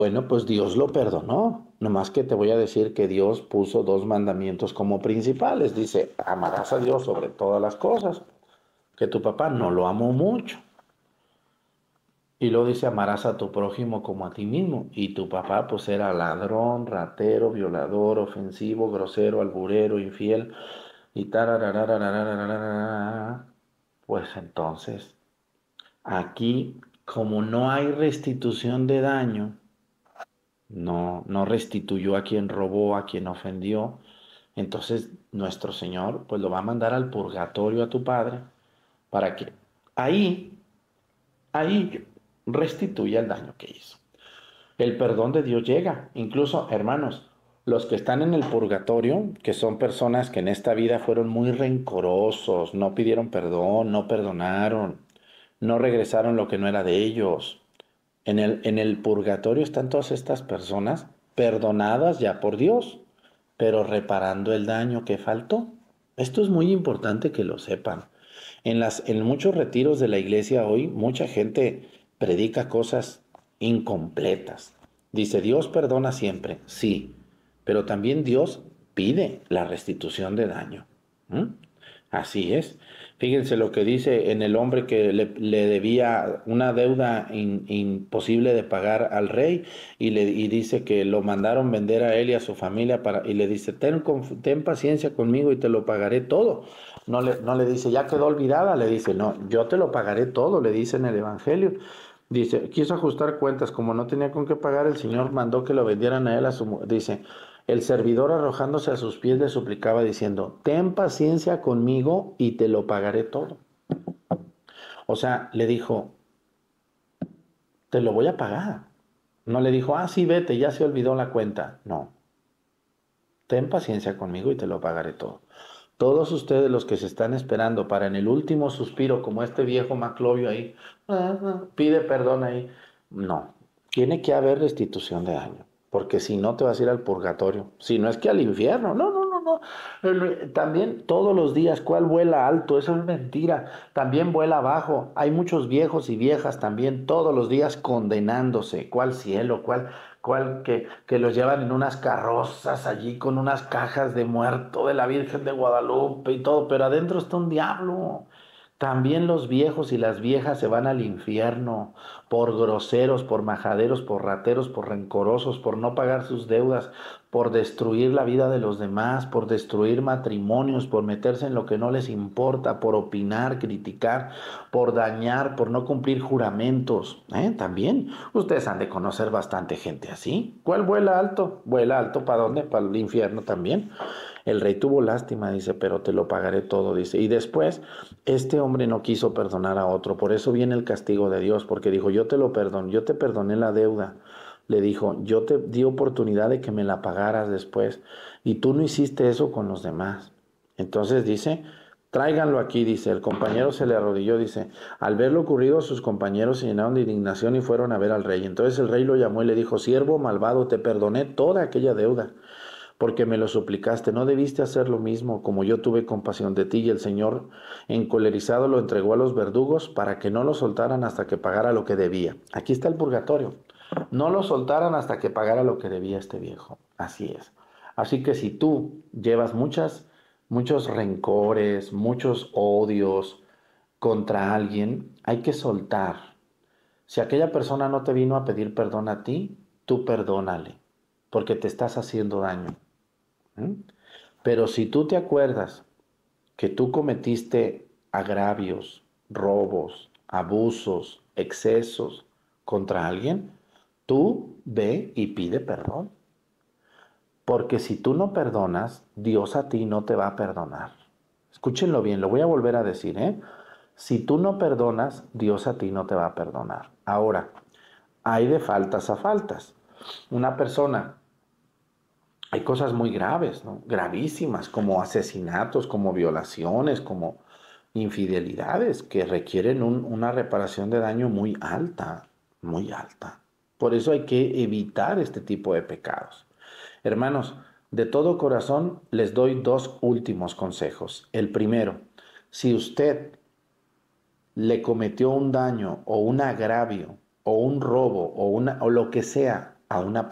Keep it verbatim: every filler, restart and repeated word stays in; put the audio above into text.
Bueno, pues Dios lo perdonó. Nomás que te voy a decir que Dios puso dos mandamientos como principales. Dice, amarás a Dios sobre todas las cosas. Que tu papá no lo amó mucho. Y luego dice, amarás a tu prójimo como a ti mismo. Y tu papá pues era ladrón, ratero, violador, ofensivo, grosero, alburero, infiel. Y tararararararararara. Pues entonces, aquí, como no hay restitución de daño, no, no restituyó a quien robó, a quien ofendió, entonces nuestro Señor pues lo va a mandar al purgatorio a tu padre para que ahí, ahí restituya el daño que hizo. El perdón de Dios llega, incluso hermanos, los que están en el purgatorio, que son personas que en esta vida fueron muy rencorosos, no pidieron perdón, no perdonaron, no regresaron lo que no era de ellos. En el, en el purgatorio están todas estas personas perdonadas ya por Dios, pero reparando el daño que faltó. Esto es muy importante que lo sepan. En las, en muchos retiros de la iglesia hoy, mucha gente predica cosas incompletas. Dice, Dios perdona siempre, sí, pero también Dios pide la restitución de daño. ¿Mm? Así es. Fíjense lo que dice en el hombre que le, le debía una deuda in- imposible de pagar al rey y, le, y dice que lo mandaron vender a él y a su familia para, y le dice, ten, conf- ten paciencia conmigo y te lo pagaré todo. No le, no le dice, ya quedó olvidada, le dice, no, yo te lo pagaré todo, le dice en el Evangelio. Dice, quiso ajustar cuentas, como no tenía con qué pagar, el Señor mandó que lo vendieran a él a su mu- dice, el servidor arrojándose a sus pies le suplicaba diciendo, ten paciencia conmigo y te lo pagaré todo. O sea, le dijo, te lo voy a pagar. No le dijo, ah, sí, vete, ya se olvidó la cuenta. No, ten paciencia conmigo y te lo pagaré todo. Todos ustedes los que se están esperando para en el último suspiro, como este viejo Maclovio ahí, ah, ah, pide perdón ahí. No, tiene que haber restitución de daño, porque si no te vas a ir al purgatorio, si no es que al infierno, no, no, no, no. El- También todos los días, ¿cuál vuela alto? Eso es mentira. También vuela bajo. Hay muchos viejos y viejas también todos los días condenándose. ¿Cuál cielo? ¿Cuál? ¿Cuál que, que los llevan en unas carrozas allí con unas cajas de muerto de la Virgen de Guadalupe y todo, pero adentro está un diablo. También los viejos y las viejas se van al infierno por groseros, por majaderos, por rateros, por rencorosos, por no pagar sus deudas, por destruir la vida de los demás, por destruir matrimonios, por meterse en lo que no les importa, por opinar, criticar, por dañar, por no cumplir juramentos. ¿Eh? También ustedes han de conocer bastante gente así. ¿Cuál vuela alto? ¿Vuela alto para dónde? Para el infierno también. El rey tuvo lástima, dice, pero te lo pagaré todo, dice. Y después, este hombre no quiso perdonar a otro, por eso viene el castigo de Dios, porque dijo, yo te lo perdono, yo te perdoné la deuda. Le dijo, yo te di oportunidad de que me la pagaras después, y tú no hiciste eso con los demás. Entonces dice, tráiganlo aquí, dice. El compañero se le arrodilló, dice. Al ver lo ocurrido, sus compañeros se llenaron de indignación y fueron a ver al rey. Entonces el rey lo llamó y le dijo, siervo malvado, te perdoné toda aquella deuda porque me lo suplicaste. No debiste hacer lo mismo, como yo tuve compasión de ti. Y el Señor, encolerizado, lo entregó a los verdugos para que no lo soltaran hasta que pagara lo que debía. Aquí está el purgatorio. No lo soltaran hasta que pagara lo que debía este viejo. Así es. Así que si tú llevas muchas, muchos rencores, muchos odios contra alguien, hay que soltar. Si aquella persona no te vino a pedir perdón a ti, tú perdónale, porque te estás haciendo daño. ¿Mm? Pero si tú te acuerdas que tú cometiste agravios, robos, abusos, excesos contra alguien, tú ve y pide perdón. Porque si tú no perdonas, Dios a ti no te va a perdonar. Escúchenlo bien, lo voy a volver a decir, ¿eh? Si tú no perdonas, Dios a ti no te va a perdonar. Ahora, hay de faltas a faltas. Una persona, hay cosas muy graves, ¿no? Gravísimas, como asesinatos, como violaciones, como infidelidades, que requieren un- una reparación de daño muy alta, muy alta. Por eso hay que evitar este tipo de pecados. Hermanos, de todo corazón les doy dos últimos consejos. El primero, si usted le cometió un daño o un agravio o un robo o, una, o lo que sea a una